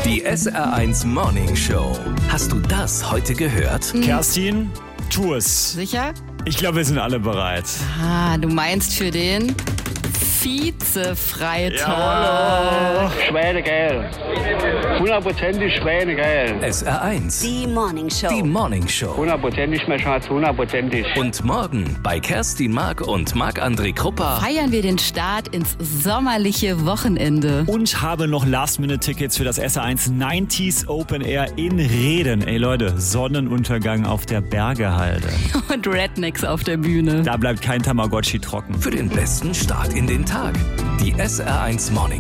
Die SR1 Morning Show. Hast du das heute gehört? Kerstin, tu es. Sicher? Ich glaube, wir sind alle bereit. Ah, du meinst für den Vize-Freitag. Jawollo. Schweinegeil. 100% Schweinegeil. SR1. Die Morning Show. Die Morning Show. 100% mein Schatz, 100%. Und morgen bei Kerstin Mark und Marc-André Krupper. Feiern wir den Start ins sommerliche Wochenende. Und habe noch Last-Minute-Tickets für das SR1 90s Open Air in Reden. Ey Leute, Sonnenuntergang auf der Bergehalde. Und Rednecks auf der Bühne. Da bleibt kein Tamagotchi trocken. Für den besten Start in den Tag. Die SR1 Morning